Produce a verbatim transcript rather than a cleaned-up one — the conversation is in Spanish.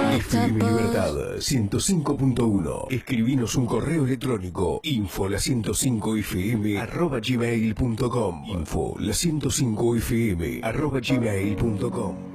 F M Libertad ciento cinco punto uno. Escribinos un correo electrónico info la ciento cinco F M arroba gmail punto com. Info la ciento cinco F M arroba gmail punto com.